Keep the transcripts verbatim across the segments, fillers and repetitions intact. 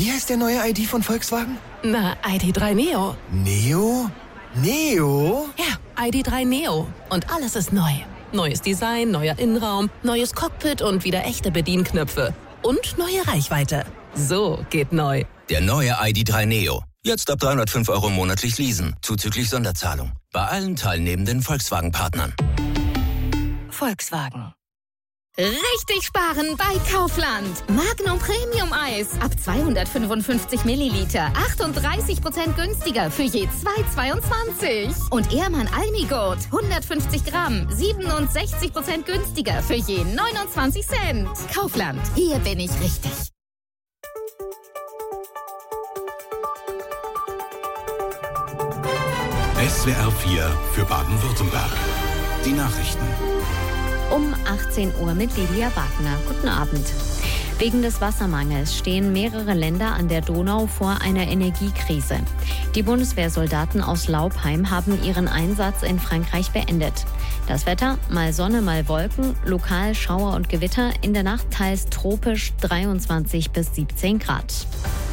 Wie heißt der neue I D von Volkswagen? Na, I D drei Neo. Neo? Neo? Ja, I D drei Neo. Und alles ist neu. Neues Design, neuer Innenraum, neues Cockpit und wieder echte Bedienknöpfe. Und neue Reichweite. So geht neu. Der neue I D drei Neo. Jetzt ab dreihundertfünf Euro monatlich leasen, zuzüglich Sonderzahlung. Bei allen teilnehmenden Volkswagen-Partnern. Volkswagen. Richtig sparen bei Kaufland. Magnum Premium Eis ab zweihundertfünfundfünfzig Milliliter. achtunddreißig Prozent günstiger für je zwei Euro zweiundzwanzig. Und Ehrmann Almigurt hundertfünfzig Gramm. siebenundsechzig Prozent günstiger für je neunundzwanzig Cent. Kaufland. Hier bin ich richtig. S W R vier für Baden-Württemberg. Die Nachrichten. Um achtzehn Uhr mit Lydia Wagner. Guten Abend. Wegen des Wassermangels stehen mehrere Länder an der Donau vor einer Energiekrise. Die Bundeswehrsoldaten aus Laupheim haben ihren Einsatz in Frankreich beendet. Das Wetter, mal Sonne, mal Wolken, lokal Schauer und Gewitter, in der Nacht teils tropisch dreiundzwanzig bis siebzehn Grad.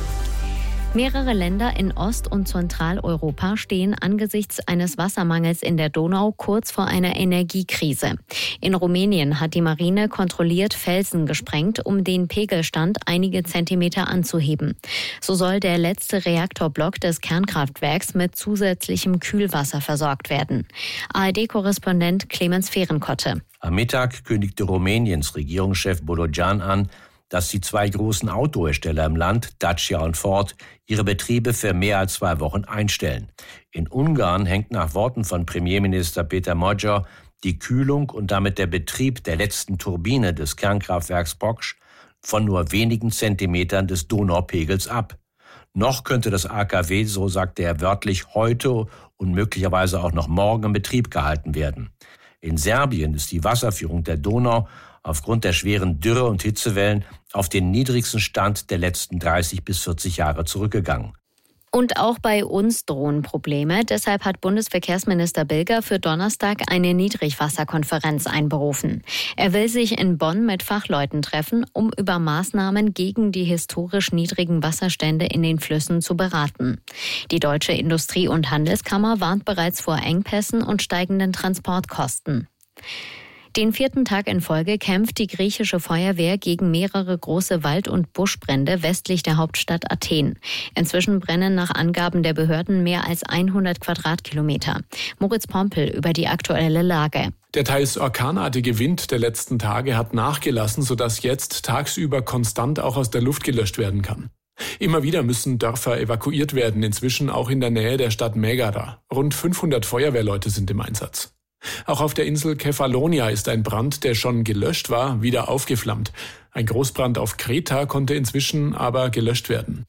Mehrere Länder in Ost- und Zentraleuropa stehen angesichts eines Wassermangels in der Donau kurz vor einer Energiekrise. In Rumänien hat die Marine kontrolliert Felsen gesprengt, um den Pegelstand einige Zentimeter anzuheben. So soll der letzte Reaktorblock des Kernkraftwerks mit zusätzlichem Kühlwasser versorgt werden. A R D-Korrespondent Clemens Fehrenkotte. Am Mittag kündigte Rumäniens Regierungschef Bolojan an, dass die zwei großen Autohersteller im Land, Dacia und Ford, ihre Betriebe für mehr als zwei Wochen einstellen. In Ungarn hängt nach Worten von Premierminister Peter Magyar die Kühlung und damit der Betrieb der letzten Turbine des Kernkraftwerks Poksch von nur wenigen Zentimetern des Donaupegels ab. Noch könnte das A K W, so sagte er wörtlich, heute und möglicherweise auch noch morgen in Betrieb gehalten werden. In Serbien ist die Wasserführung der Donau aufgrund der schweren Dürre- und Hitzewellen auf den niedrigsten Stand der letzten dreißig bis vierzig Jahre zurückgegangen. Und auch bei uns drohen Probleme. Deshalb hat Bundesverkehrsminister Bilger für Donnerstag eine Niedrigwasserkonferenz einberufen. Er will sich in Bonn mit Fachleuten treffen, um über Maßnahmen gegen die historisch niedrigen Wasserstände in den Flüssen zu beraten. Die Deutsche Industrie- und Handelskammer warnt bereits vor Engpässen und steigenden Transportkosten. Den vierten Tag in Folge kämpft die griechische Feuerwehr gegen mehrere große Wald- und Buschbrände westlich der Hauptstadt Athen. Inzwischen brennen nach Angaben der Behörden mehr als hundert Quadratkilometer. Moritz Pompel über die aktuelle Lage. Der teils orkanartige Wind der letzten Tage hat nachgelassen, sodass jetzt tagsüber konstant auch aus der Luft gelöscht werden kann. Immer wieder müssen Dörfer evakuiert werden, inzwischen auch in der Nähe der Stadt Megara. Rund fünfhundert Feuerwehrleute sind im Einsatz. Auch auf der Insel Kefalonia ist ein Brand, der schon gelöscht war, wieder aufgeflammt. Ein Großbrand auf Kreta konnte inzwischen aber gelöscht werden.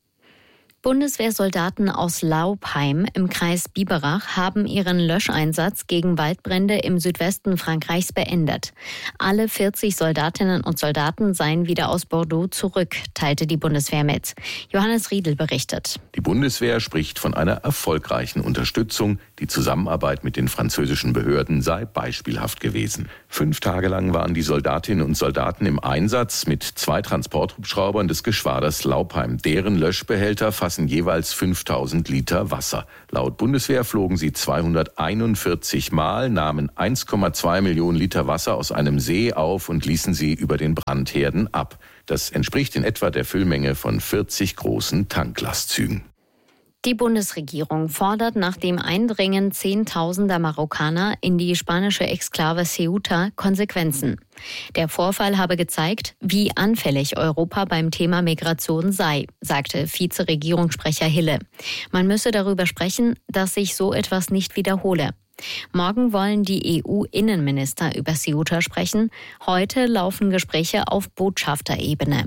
Bundeswehrsoldaten aus Laupheim im Kreis Biberach haben ihren Löscheinsatz gegen Waldbrände im Südwesten Frankreichs beendet. Alle vierzig Soldatinnen und Soldaten seien wieder aus Bordeaux zurück, teilte die Bundeswehr mit. Johannes Riedel berichtet. Die Bundeswehr spricht von einer erfolgreichen Unterstützung. Die Zusammenarbeit mit den französischen Behörden sei beispielhaft gewesen. Fünf Tage lang waren die Soldatinnen und Soldaten im Einsatz mit zwei Transporthubschraubern des Geschwaders Laupheim. Deren Löschbehälter fassen jeweils fünftausend Liter Wasser. Laut Bundeswehr flogen sie zweihunderteinundvierzig Mal, nahmen eins Komma zwei Millionen Liter Wasser aus einem See auf und ließen sie über den Brandherden ab. Das entspricht in etwa der Füllmenge von vierzig großen Tanklastzügen. Die Bundesregierung fordert nach dem Eindringen zehntausender Marokkaner in die spanische Exklave Ceuta Konsequenzen. Der Vorfall habe gezeigt, wie anfällig Europa beim Thema Migration sei, sagte Vizeregierungssprecher Hille. Man müsse darüber sprechen, dass sich so etwas nicht wiederhole. Morgen wollen die E U-Innenminister über Ceuta sprechen. Heute laufen Gespräche auf Botschafterebene.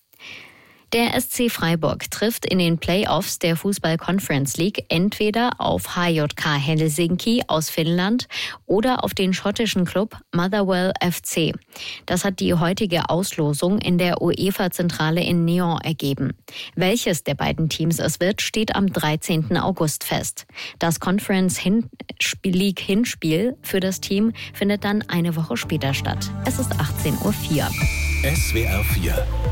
Der S C Freiburg trifft in den Playoffs der Fußball-Conference League entweder auf H J K Helsinki aus Finnland oder auf den schottischen Club Motherwell F C. Das hat die heutige Auslosung in der UEFA-Zentrale in Nyon ergeben. Welches der beiden Teams es wird, steht am dreizehnten August fest. Das Conference League-Hinspiel für das Team findet dann eine Woche später statt. Es ist achtzehn Uhr vier. S W R vier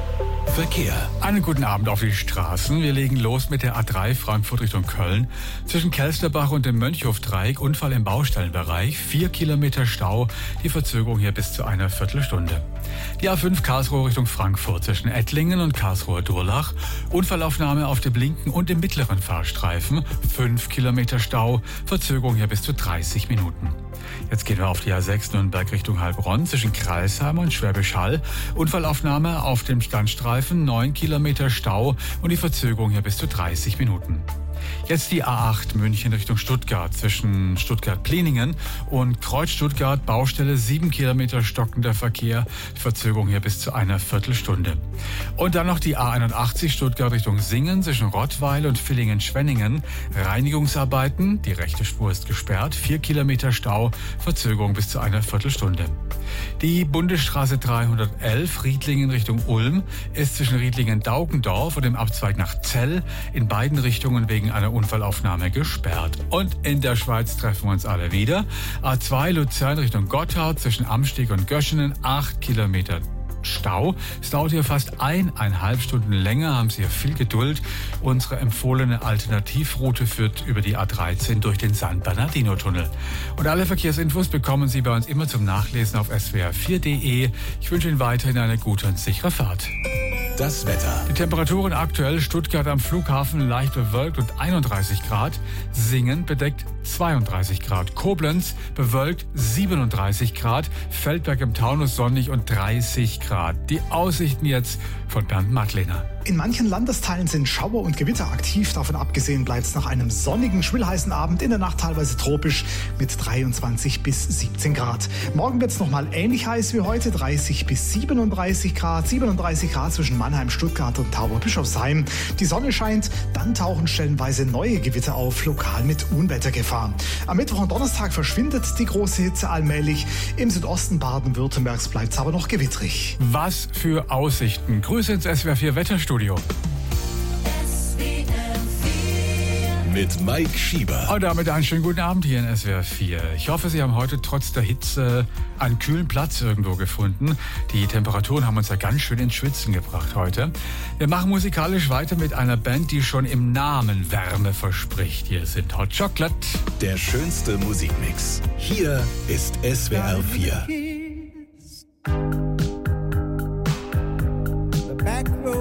Verkehr. Einen guten Abend auf die Straßen. Wir legen los mit der A drei Frankfurt Richtung Köln. Zwischen Kelsterbach und dem Mönchhof-Dreieck Unfall im Baustellenbereich. Vier Kilometer Stau. Die Verzögerung hier bis zu einer Viertelstunde. Die A fünf Karlsruhe Richtung Frankfurt zwischen Ettlingen und Karlsruher Durlach. Unfallaufnahme auf dem linken und dem mittleren Fahrstreifen. Fünf Kilometer Stau. Verzögerung hier bis zu dreißig Minuten. Jetzt gehen wir auf die A sechs Nürnberg Richtung Heilbronn zwischen Crailsheim und Schwäbisch Hall. Unfallaufnahme auf dem Standstreifen, neun Kilometer Stau und die Verzögerung hier bis zu dreißig Minuten. Jetzt die A acht München Richtung Stuttgart zwischen Stuttgart-Pliningen und Kreuz Stuttgart, Baustelle, sieben Kilometer stockender Verkehr, Verzögerung hier bis zu einer Viertelstunde. Und dann noch die A einundachtzig Stuttgart Richtung Singen zwischen Rottweil und Villingen-Schwenningen, Reinigungsarbeiten, die rechte Spur ist gesperrt, vier Kilometer Stau, Verzögerung bis zu einer Viertelstunde. Die Bundesstraße dreihundertelf Riedlingen Richtung Ulm ist zwischen Riedlingen-Daukendorf und dem Abzweig nach Zell in beiden Richtungen wegen einer Unfallaufnahme gesperrt. Und in der Schweiz treffen wir uns alle wieder. A zwei Luzern Richtung Gotthard zwischen Amsteg und Göschenen, acht Kilometer Stau. Es dauert hier fast eineinhalb Stunden länger, haben Sie hier viel Geduld. Unsere empfohlene Alternativroute führt über die A dreizehn durch den San Bernardino-Tunnel. Und alle Verkehrsinfos bekommen Sie bei uns immer zum Nachlesen auf s w r vier punkt d e. Ich wünsche Ihnen weiterhin eine gute und sichere Fahrt. Das Wetter. Die Temperaturen aktuell: Stuttgart am Flughafen leicht bewölkt und einunddreißig Grad. Singen bedeckt zweiunddreißig Grad. Koblenz bewölkt siebenunddreißig Grad. Feldberg im Taunus sonnig und dreißig Grad. Die Aussichten jetzt von Bernd Madlener. In manchen Landesteilen sind Schauer und Gewitter aktiv. Davon abgesehen bleibt es nach einem sonnigen, schwülheißen Abend in der Nacht teilweise tropisch mit dreiundzwanzig bis siebzehn Grad. Morgen wird es nochmal ähnlich heiß wie heute, dreißig bis siebenunddreißig Grad. siebenunddreißig Grad zwischen Mannheim, Stuttgart und Tauberbischofsheim. Die Sonne scheint, dann tauchen stellenweise neue Gewitter auf, lokal mit Unwettergefahr. Am Mittwoch und Donnerstag verschwindet die große Hitze allmählich. Im Südosten Baden-Württembergs bleibt es aber noch gewittrig. Was für Aussichten. Grüße ins S W R vier Wetterstudio. Mit Mike Schieber. Und damit einen schönen guten Abend hier in S W R vier. Ich hoffe, Sie haben heute trotz der Hitze einen kühlen Platz irgendwo gefunden. Die Temperaturen haben uns ja ganz schön ins Schwitzen gebracht heute. Wir machen musikalisch weiter mit einer Band, die schon im Namen Wärme verspricht. Hier sind Hot Chocolate. Der schönste Musikmix. Hier ist S W R vier.